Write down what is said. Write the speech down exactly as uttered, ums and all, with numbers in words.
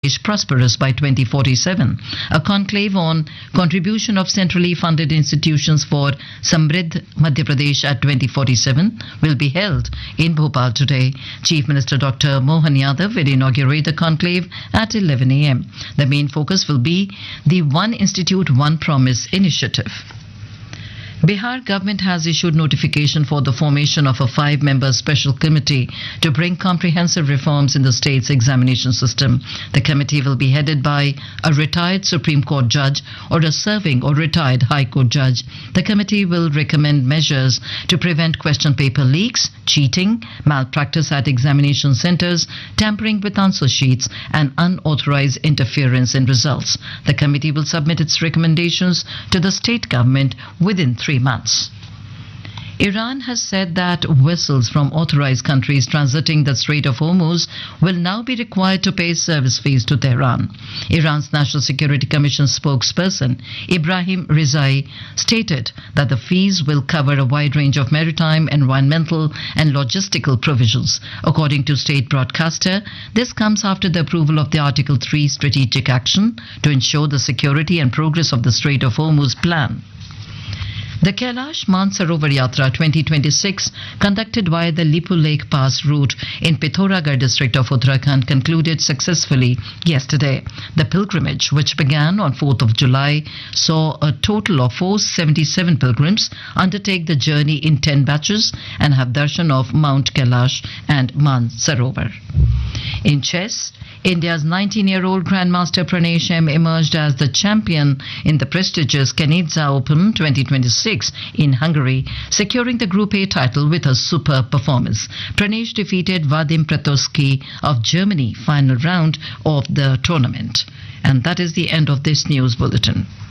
Desh prosperous by twenty forty-seven. A conclave on contribution of centrally funded institutions for Samriddh Madhya Pradesh at twenty forty-seven will be held in Bhopal today. Chief Minister Doctor Mohan Yadav will inaugurate the conclave at eleven a m. The main focus will be the One Institute, One Promise initiative. Bihar government has issued notification for the formation of a five-member special committee to bring comprehensive reforms in the state's examination system. The committee will be headed by a retired Supreme Court judge or a serving or retired High Court judge. The committee will recommend measures to prevent question paper leaks, cheating, malpractice at examination centers, tampering with answer sheets, and unauthorized interference in results. The committee will submit its recommendations to the state government within three months. Iran has said that vessels from authorized countries transiting the Strait of Hormuz will now be required to pay service fees to Tehran. Iran's National Security Commission spokesperson Ibrahim Rizai stated that the fees will cover a wide range of maritime, environmental and logistical provisions. According to state broadcaster, this comes after the approval of the Article three strategic action to ensure the security and progress of the Strait of Hormuz plan. The Kailash Mansarovar Yatra twenty twenty-six, conducted via the Lipu Lake Pass route in Pithoragarh district of Uttarakhand, concluded successfully yesterday. The pilgrimage, which began on fourth of July, saw a total of four hundred seventy-seven pilgrims undertake the journey in ten batches and have darshan of Mount Kailash and Mansarovar. In chess, India's nineteen-year-old Grandmaster Pranay Shem emerged as the champion in the prestigious Kanizsa Open twenty twenty-six in Hungary, securing the Group A title with a superb performance. Pranay defeated Vadim Pratoski of Germany final round of the tournament. And that is the end of this news bulletin.